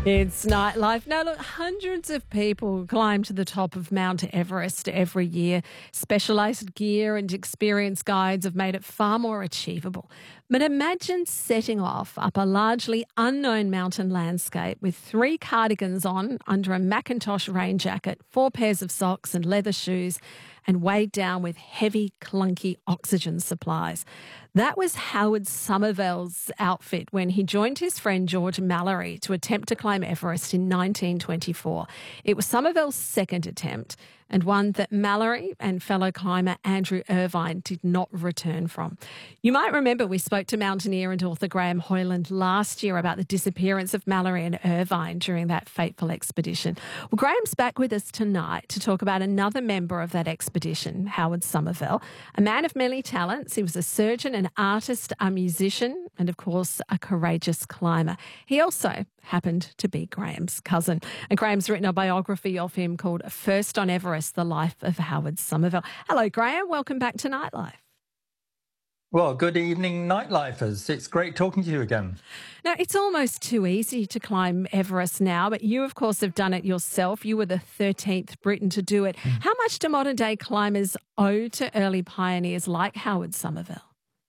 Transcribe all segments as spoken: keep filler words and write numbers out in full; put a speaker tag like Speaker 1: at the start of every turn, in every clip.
Speaker 1: It's nightlife. Now, look, hundreds of people climb to the top of Mount Everest every year. Specialised gear and experienced guides have made it far more achievable. But imagine setting off up a largely unknown mountain landscape with three cardigans on under a Macintosh rain jacket, four pairs of socks and leather shoes, and weighed down with heavy, clunky oxygen supplies. That was Howard Somerville's outfit when he joined his friend George Mallory to attempt to climb Everest in nineteen twenty-four. It was Somerville's second attempt, and one that Mallory and fellow climber Andrew Irvine did not return from. You might remember we spoke to mountaineer and author Graham Hoyland last year about the disappearance of Mallory and Irvine during that fateful expedition. Well, Graham's back with us tonight to talk about another member of that expedition, Howard Somerville, a man of many talents. He was a surgeon, an artist, a musician, and of course, a courageous climber. He also happened to be Graham's cousin. And Graham's written a biography of him called First on Everest, The Life of Howard Somerville. Hello, Graham. Welcome back to Nightlife.
Speaker 2: Well, good evening, Nightlifers. It's great talking to you again.
Speaker 1: Now, it's almost too easy to climb Everest now, but you, of course, have done it yourself. You were the thirteenth Briton to do it. Mm. How much do modern-day climbers owe to early pioneers like Howard Somerville?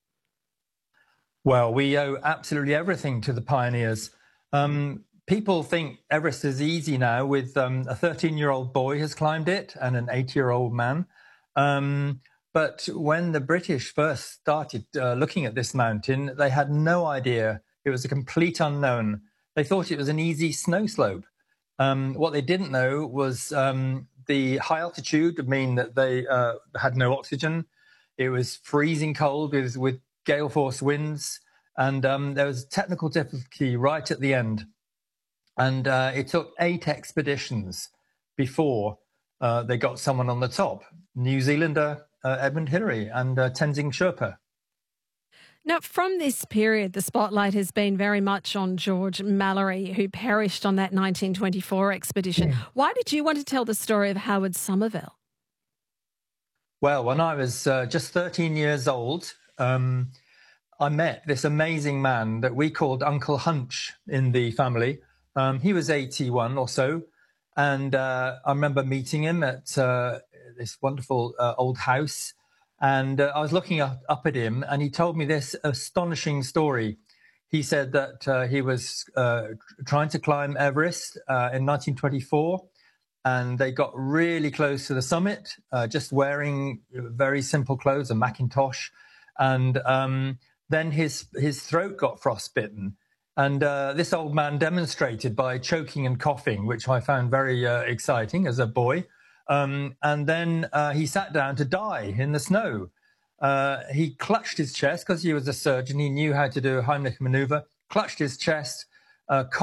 Speaker 2: Well, we owe absolutely everything to the pioneers. Um, people think Everest is easy now with um, a thirteen-year-old boy has climbed it and an eight-year-old man. Um, but when the British first started uh, looking at this mountain, they had no idea. It was a complete unknown. They thought it was an easy snow slope. Um, what they didn't know was um, the high altitude would mean that they uh, had no oxygen. It was freezing cold with, with gale force winds. And um, there was technical difficulty right at the end. And uh, it took eight expeditions before uh, they got someone on the top. New Zealander uh, Edmund Hillary and uh, Tenzing Sherpa.
Speaker 1: Now, from this period, the spotlight has been very much on George Mallory, who perished on that nineteen twenty-four expedition. Yeah. Why did you want to tell the story of Howard Somerville?
Speaker 2: Well, when I was uh, just thirteen years old, um, I met this amazing man that we called Uncle Hunch in the family. Um, he was eighty-one or so. And uh, I remember meeting him at uh, this wonderful uh, old house. And uh, I was looking up, up at him, and he told me this astonishing story. He said that uh, he was uh, trying to climb Everest uh, in nineteen twenty-four. And they got really close to the summit, uh, just wearing very simple clothes, a Macintosh. And um, then his his throat got frostbitten. And uh, this old man demonstrated by choking and coughing, which I found very uh, exciting as a boy. Um, and then uh, he sat down to die in the snow. Uh, he clutched his chest because he was a surgeon. He knew how to do a Heimlich maneuver, clutched his chest, uh,